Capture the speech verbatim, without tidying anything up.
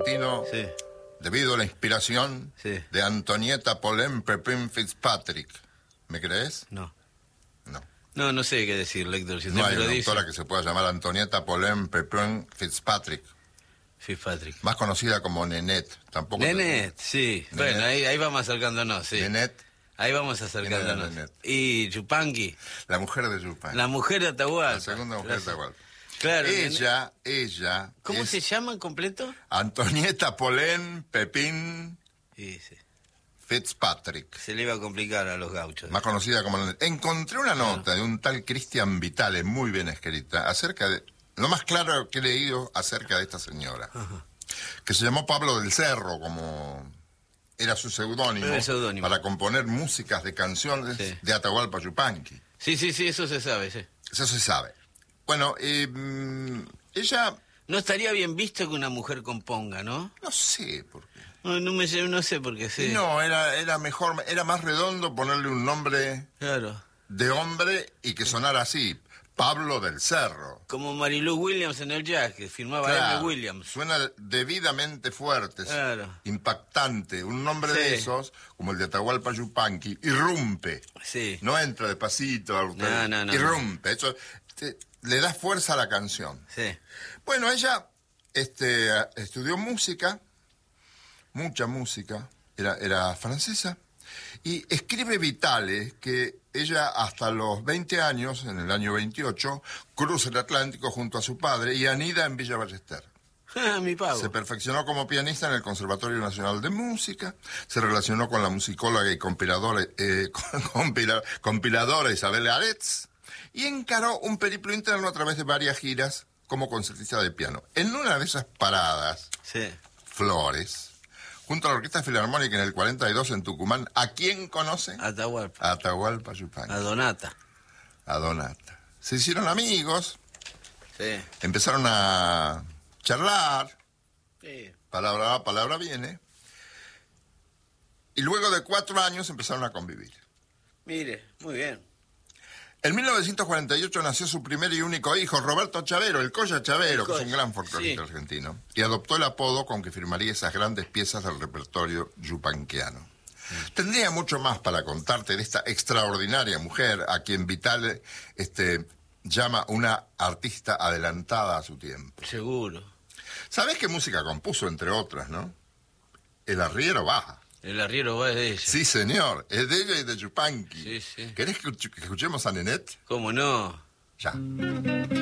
argentino, Sí. debido a la inspiración Sí. de Antonieta Pauline Pepin Fitzpatrick. ¿Me crees? No. No. No, no sé qué decir, Héctor. Si No usted hay me lo una dice. autora que se pueda llamar Antonieta Pauline Pepin Fitzpatrick, Fitzpatrick. más conocida como Nenette. Tampoco te- Nenet, sí. Nenet. Bueno, ahí, ahí vamos acercándonos, sí. Nenette, Ahí vamos acercándonos. Nenet. Y Chupanqui, la mujer de Yupan. la mujer de Atahualpa. La segunda mujer de La- Atahualpa. Claro. Ella, ella. ¿Cómo es se llama en completo? Antonieta Pauline Pepin Sí, sí. Fitzpatrick, Se le iba a complicar a los gauchos. más conocida como Nenette. Encontré una nota de un tal Cristian Vitale, muy bien escrita, acerca de lo más claro que he leído acerca de esta señora, Ajá. que se llamó Pablo del Cerro, como era su seudónimo, Era el seudónimo. para componer músicas de canciones Sí. de Atahualpa Yupanqui. Sí, sí, sí, eso se sabe, sí. Eso se sabe. Bueno, eh, mm, ella, No estaría bien visto que una mujer componga, ¿no? no sé por qué. No, no, me, no sé por qué, sí. No, era, era mejor, era más redondo ponerle un nombre Claro. de hombre y que sonara así, Pablo del Cerro. Como Marilu Williams en el jazz, que firmaba Claro, M. Williams. suena debidamente fuerte, Claro. impactante. Un nombre Sí. de esos, como el de Atahualpa Yupanqui, irrumpe. Sí. No entra despacito, No, no, no, irrumpe. Eso te- le da fuerza a la canción. Sí. Bueno, ella este, estudió música, mucha música, era, era francesa, y escribe Vitale que ella hasta los veinte años, en el año veintiocho, cruza el Atlántico junto a su padre y anida en Villa Ballester. Ah, mi pavo. Se perfeccionó como pianista en el Conservatorio Nacional de Música, se relacionó con la musicóloga y compiladora, eh, compila- compiladora Isabel Aretz, y encaró un periplo interno a través de varias giras como concertista de piano. En una de esas paradas, Sí. Flores, junto a la Orquesta Filarmónica en el cuarenta y dos en Tucumán, ¿a quién conoce? Atahualpa. A Atahualpa Yupanqui, A Donata. a Donata. Se hicieron amigos, Sí. empezaron a charlar, Sí. palabra va, palabra viene, y luego de cuatro años empezaron a convivir. Mire, muy bien. En mil novecientos cuarenta y ocho nació su primer y único hijo, Roberto Chavero, el Colla Chavero, El que es un Colla, gran folclorista sí. argentino, y adoptó el apodo con que firmaría esas grandes piezas del repertorio yupanquiano. Mm. Tendría mucho más para contarte de esta extraordinaria mujer, a quien Vitale este, llama una artista adelantada a su tiempo. Seguro. ¿Sabés qué música compuso, entre otras, no? El arriero baja. El arriero va de ella. Sí, señor, es de ella y de Yupanqui. Sí, sí. ¿Querés que, que escuchemos a Nenette? ¿Cómo no? Ya.